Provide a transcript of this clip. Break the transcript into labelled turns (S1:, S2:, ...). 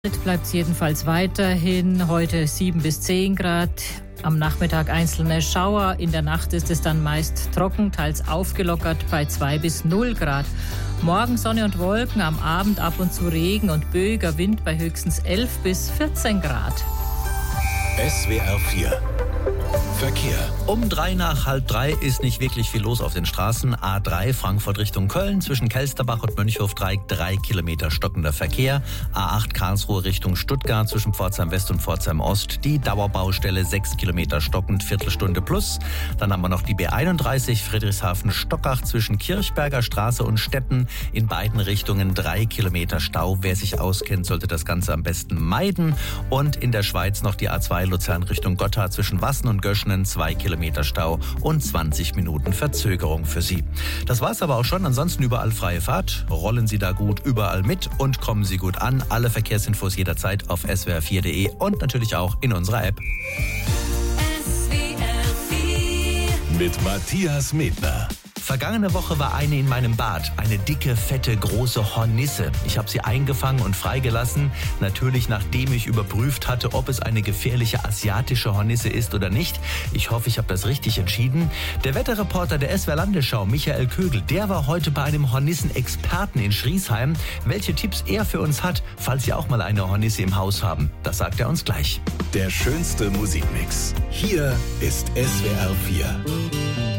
S1: Bleibt es jedenfalls weiterhin. Heute 7 bis 10 Grad. Am Nachmittag einzelne Schauer. In der Nacht ist es dann meist trocken, teils aufgelockert bei 2 bis 0 Grad. Morgen Sonne und Wolken, am Abend ab und zu Regen und böiger Wind bei höchstens 11 bis 14 Grad.
S2: SWR 4 Verkehr.
S3: Um 2:30 ist nicht wirklich viel los auf den Straßen. A3 Frankfurt Richtung Köln zwischen Kelsterbach und Mönchhofdreieck 3 Kilometer stockender Verkehr. A8 Karlsruhe Richtung Stuttgart zwischen Pforzheim West und Pforzheim Ost. Die Dauerbaustelle 6 Kilometer stockend, Viertelstunde plus. Dann haben wir noch die B31 Friedrichshafen-Stockach zwischen Kirchberger Straße und Stetten. In beiden Richtungen 3 Kilometer Stau. Wer sich auskennt, sollte das Ganze am besten meiden. Und in der Schweiz noch die A2 Luzern Richtung Gotthard zwischen Wassen und Göschenen 2 Kilometer Stau und 20 Minuten Verzögerung für Sie. Das war's aber auch schon. Ansonsten überall freie Fahrt. Rollen Sie da gut überall mit und kommen Sie gut an. Alle Verkehrsinfos jederzeit auf swr4.de und natürlich auch in unserer App.
S2: Mit Matthias Medner.
S3: Vergangene Woche war eine in meinem Bad, eine dicke, fette, große Hornisse. Ich habe sie eingefangen und freigelassen, natürlich nachdem ich überprüft hatte, ob es eine gefährliche asiatische Hornisse ist oder nicht. Ich hoffe, ich habe das richtig entschieden. Der Wetterreporter der SWR Landesschau, Michael Kögel, der war heute bei einem Hornissen-Experten in Schriesheim. Welche Tipps er für uns hat, falls Sie auch mal eine Hornisse im Haus haben, das sagt er uns gleich.
S2: Der schönste Musikmix. Hier ist SWR 4.